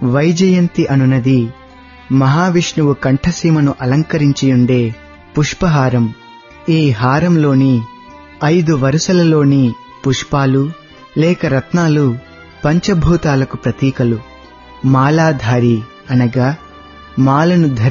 వైజయంతి అనునది మహావిష్ణువు కంఠసీమను అలంకరించియుండే పుష్పహారం. ఈ హారంలోని 5 వరుసలలోని పుష్పాలు లేక రత్నాలు పంచభూతాలకు ప్రతీకలు. మాలాధారి అనగా మాలను